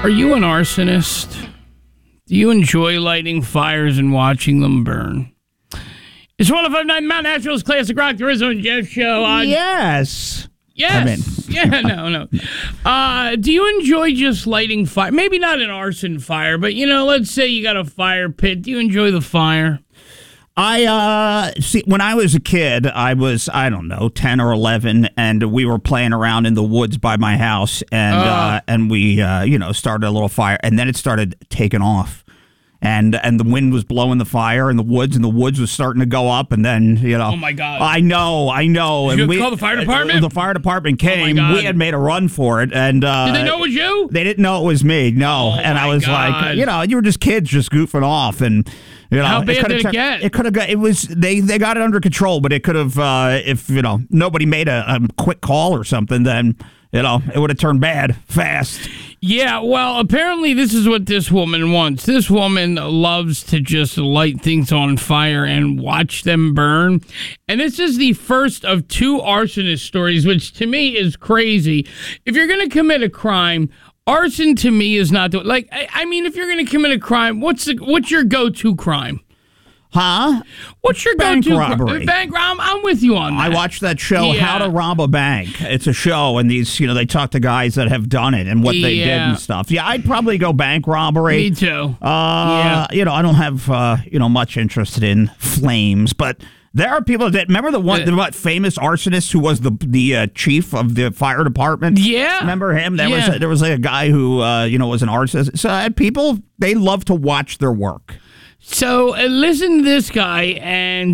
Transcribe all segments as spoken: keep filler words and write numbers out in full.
Are you an arsonist? Do you enjoy lighting fires and watching them burn? It's one oh five point nine Mount Natural's Classic Rock, the Rizzo and Jeff Show. On- yes. Yes. I mean. yeah, no, no. Uh, do you enjoy just lighting fire? Maybe not an arson fire, but, you know, let's say you got a fire pit. Do you enjoy the fire? I, uh, see, when I was a kid, I was, I don't know, ten or eleven, and we were playing around in the woods by my house, and, uh, uh and we, uh, you know, started a little fire, and then it started taking off. And and the wind was blowing the fire in the woods, and the woods was starting to go up, and then, you know. Oh, my God. I know, I know. Did and you we call the fire department? The fire department came. Oh, my God. We had made a run for it. and uh, Did they know it was you? They didn't know it was me, no. Oh, and I was God. like, you know, you were just kids just goofing off, and... You know, How bad it did it tur- get? It could have got. It was they. They got it under control, but it could have. Uh, if you know nobody made a, a quick call or something, then you know it would have turned bad fast. Yeah, well, apparently this is what this woman wants. This woman loves to just light things on fire and watch them burn. And this is the first of two arsonist stories, which to me is crazy. If you're going to commit a crime, arson to me is not the, like. I, I mean, if you're going to commit a crime, what's the, what's your go-to crime? Huh? What's your Bank go-to robbery. Cri- bank robbery? I'm, I'm with you on that. I watched that show, Yeah. How to Rob a Bank. It's a show, and these, you know, they talk to guys that have done it and what they did Yeah. and stuff. Yeah, I'd probably go bank robbery. Me too. Uh, Yeah. You know, I don't have, uh, you know, much interest in flames, but there are people that remember the one, the what, famous arsonist who was the the uh, chief of the fire department. Yeah. Remember him? There Yeah. was a, there was like a guy who, uh, you know, was an arsonist. So uh, people, they love to watch their work. So uh, listen to this guy and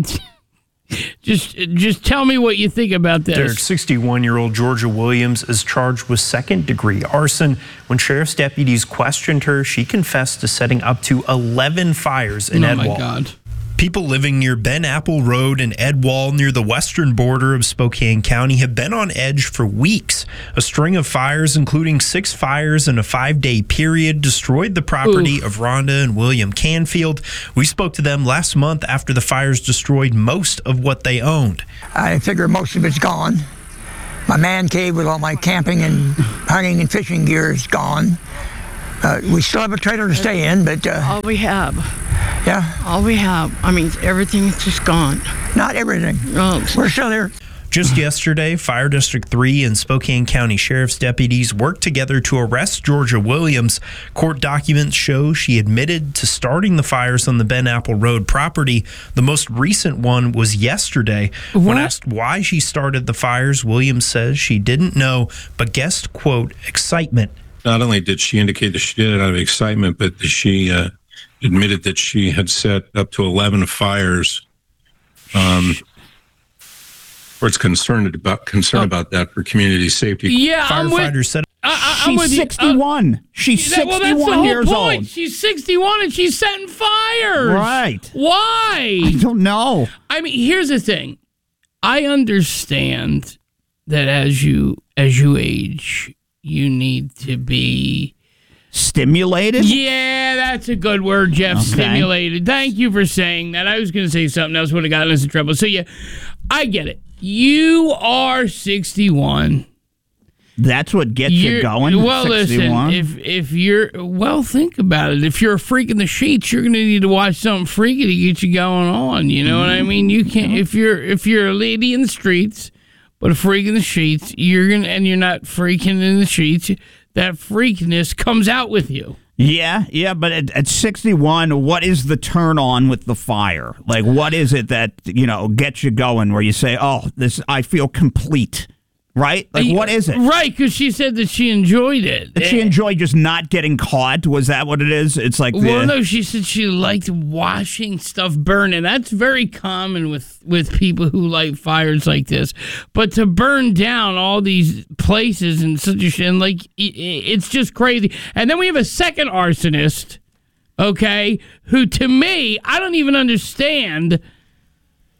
just just tell me what you think about this. Derek, sixty-one-year-old Georgia Williams is charged with second-degree arson. When sheriff's deputies questioned her, she confessed to setting up to eleven fires in oh Edwall. my God. People living near Ben Apple Road and Edwall near the western border of Spokane County have been on edge for weeks. A string of fires, including six fires in a five-day period, destroyed the property Oof. of Rhonda and William Canfield. We spoke to them last month after the fires destroyed most of what they owned. I figure most of it's gone. My man cave with all my camping and hunting and fishing gear is gone. Uh, we still have a trailer to stay in, but uh, All we have, yeah, all we have. I mean, everything's just gone. not everything. Oh, We're still there. Just yesterday, Fire District three and Spokane County Sheriff's deputies worked together to arrest Georgia Williams. Court documents show she admitted to starting the fires on the Ben Apple Road property. The most recent one was yesterday. What? When asked why she started the fires, Williams says she didn't know, but guessed, quote, excitement. Not only did she indicate that she did it out of excitement, but she uh, admitted that she had set up to eleven fires. Um, or it's concerned about concerned Oh. about that for community safety. Yeah, I'm with, Firefighters said I, I, I'm She's with you. Uh, sixty-one. She's that- well, that's the sixty-one whole years point. old. She's sixty-one and she's setting fires. Right. Why? I don't know. I mean, here's the thing. I understand that as you as you age, you need to be Stimulated? Yeah, that's a good word, Jeff. Okay. Stimulated. Thank you for saying that. I was going to say something else, would have gotten us in trouble. So yeah, I get it. You are sixty-one. That's what gets you You're- going? Well, sixty-one? listen, if if you're well, think about it. If you're a freak in the sheets, you're going to need to watch something freaky to get you going on. You know what I mean? You can't if you're if you're a lady in the streets, but a freak in the sheets, you're gonna and you're not freaking in the sheets. That freakness comes out with you. Yeah, yeah, but at, at sixty-one, what is the turn on with the fire? Like, what is it that, you know, gets you going where you say, oh, this, I feel complete, right? Like, what is it? Right, because she said that she enjoyed it. Did she enjoy just not getting caught? Was that what it is? It's like the... Well, no, she said she liked watching stuff burn, and that's very common with, with people who light fires like this. But to burn down all these places and such a shit, and like, i- i- it's just crazy. And then we have a second arsonist, okay, who to me, I don't even understand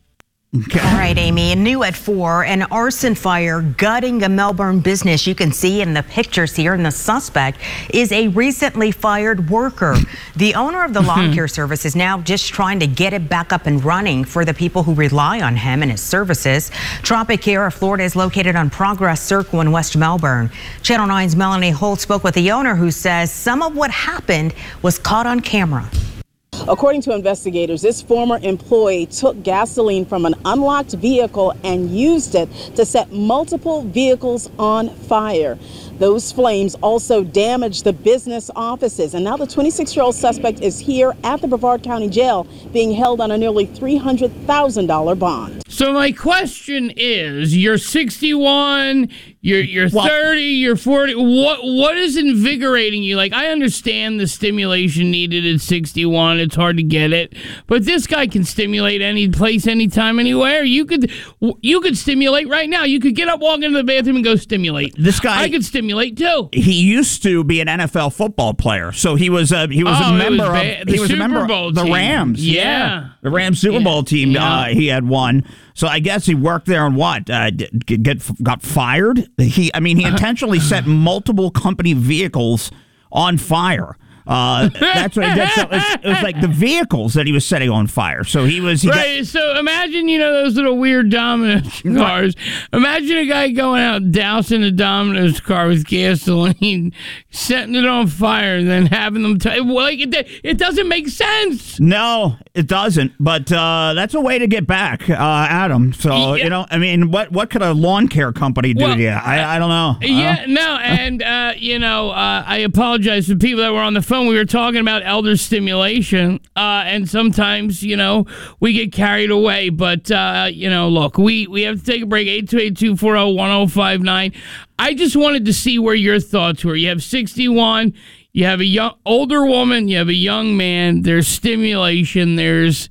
Okay. All right, Amy. New at four, an arson fire gutting a Melbourne business. You can see in the pictures here, and the suspect is a recently fired worker. The owner of the lawn care service is now just trying to get it back up and running for the people who rely on him and his services. Tropic Care of Florida is located on Progress Circle in West Melbourne. Channel nine's Melanie Holt spoke with the owner, who says some of what happened was caught on camera. According to investigators, this former employee took gasoline from an unlocked vehicle and used it to set multiple vehicles on fire. Those flames also damaged the business offices, and now the twenty-six-year-old suspect is here at the Brevard County Jail being held on a nearly three hundred thousand dollars bond. So my question is, you're sixty-one, you're you're Well, thirty, you're forty. What what is invigorating you? Like, I understand the stimulation needed at sixty-one. It's hard to get it, but this guy can stimulate any place, anytime, anywhere. You could you could stimulate right now. You could get up, walk into the bathroom, and go stimulate. This guy- I could stimulate too. He used to be an N F L football player, so he was a he was Oh, a it member was of ba- the he was a Super member Bowl of the team. Rams. Yeah. the Rams Super Yeah. Bowl team. Yeah. Uh, he had won. So I guess he worked there and what? Uh, get, get got fired. He, I mean, he intentionally set multiple company vehicles on fire. Uh, that's what he did. So it, was, it was like the vehicles that he was setting on fire. So he was he Right, so imagine, you know, those little weird Domino's cars. Imagine a guy going out dousing a Domino's car with gasoline, setting it on fire, and then having them... T- like, it, it doesn't make sense. Got, no, it doesn't. But uh, that's a way to get back uh, at him. So Yeah. you know, I mean, what what could a lawn care company do Well, to you? I, I don't know. Yeah, no, and, uh, you know, uh, I apologize to people that were on the phone. We were talking about elder stimulation, uh, and sometimes, you know, we get carried away. But, uh, you know, look, we, we have to take a break. eight two eight, two four zero, one zero five nine. I just wanted to see where your thoughts were. You have sixty-one, you have a young, older woman, you have a young man, there's stimulation, there's...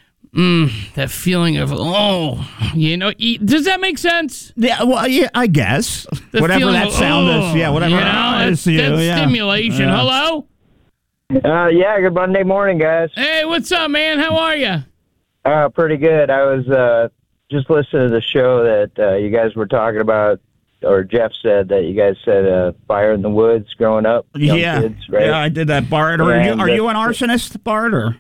Mm, that feeling of, oh, you know, e- does that make sense? Yeah, well, yeah, I guess. The whatever feeling that of, sound oh, is. Yeah, whatever you know, it that's, is to you, that's yeah. stimulation. Yeah. Hello? Uh, yeah, good Monday morning, guys. Hey, what's up, man? How are you? Uh, pretty good. I was uh, just listening to the show that uh, you guys were talking about, or Jeff said that you guys said uh, fire in the woods growing up. Young Yeah, kids, right? yeah, I did that, Bart. Are, you, And are you the- an arsonist, Bart? Or?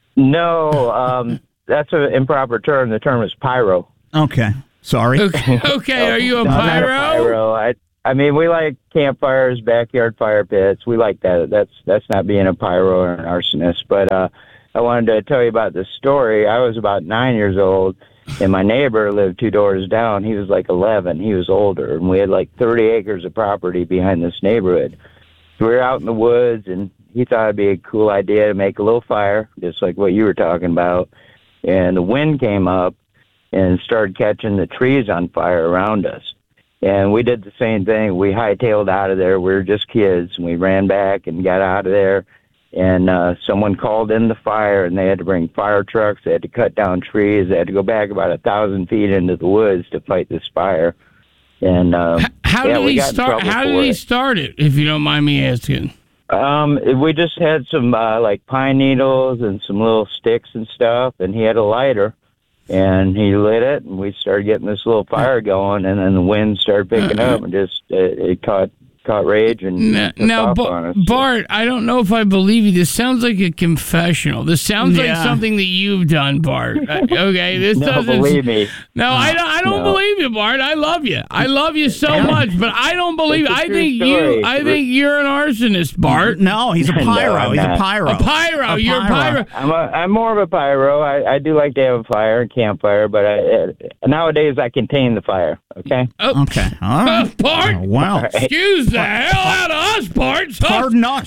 No, um, that's an improper term. The term is pyro. Okay, sorry. Okay, okay. Are you a No, I'm not pyro? pyro. I, I mean, we like campfires, backyard fire pits. We like that. That's that's not being a pyro or an arsonist. But uh, I wanted to tell you about this story. I was about nine years old, and my neighbor lived two doors down. He was like eleven. He was older, and we had like thirty acres of property behind this neighborhood. So we were out in the woods, and he thought it'd be a cool idea to make a little fire, just like what you were talking about. And the wind came up and started catching the trees on fire around us. And we did the same thing. We hightailed out of there. We were just kids, and we ran back and got out of there. And uh, someone called in the fire, and they had to bring fire trucks. They had to cut down trees. They had to go back about a thousand feet into the woods to fight this fire. And uh, How yeah, did we he got in start? trouble How for did he it. start it? If you don't mind me asking. Um, we just had some uh, like pine needles and some little sticks and stuff, and he had a lighter, and he lit it, and we started getting this little fire going, and then the wind started picking up, and just it, it caught caught rage and Now, took now off Ba- on us. Bart, I don't know if I believe you. This sounds like a confessional. This sounds like Yeah. something that you've done, Bart. Uh, okay, this No, doesn't. believe me. No, I don't. I don't No. believe you, Bart. I love you. I love you so Yeah. much, but I don't believe. It's a I true think story. you. I think you're an arsonist, Bart. No, he's a No, pyro. I'm he's a not. pyro. A pyro. A You're a pyro. pyro. I'm a, I'm more of a pyro. I, I do like to have a fire and campfire, but I, uh, nowadays I contain the fire. Okay. Oh, Okay, all uh, right. Bart. Oh, wow. Excuse the hell out of us, Bart. Pardon us.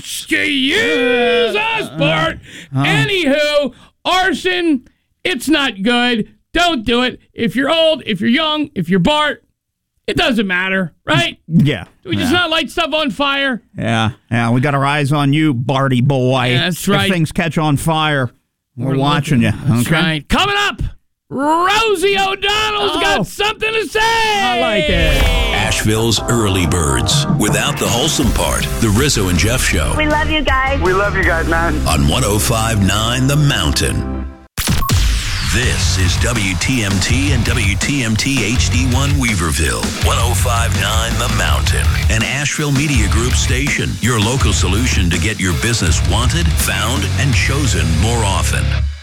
Excuse us, Bart. Anywho, arson, it's not good. Don't do it. If you're old, if you're young, if you're Bart, it doesn't matter, right? Yeah. Do we just yeah. not light stuff on fire? Yeah, yeah. We got our eyes on you, Barty boy. Yeah, that's If right. things catch on fire, we're, We're watching you. That's okay? right. Coming up, Rosie O'Donnell's Oh. got something to say. I like it. Asheville's early birds, without the wholesome part. The Rizzo and Jeff Show We love you guys. We love you guys, man. on one oh five point nine The Mountain. This is W T M T and W T M T H D one Weaverville, one oh five point nine The Mountain, an Asheville Media Group station, your local solution to get your business wanted, found, and chosen more often.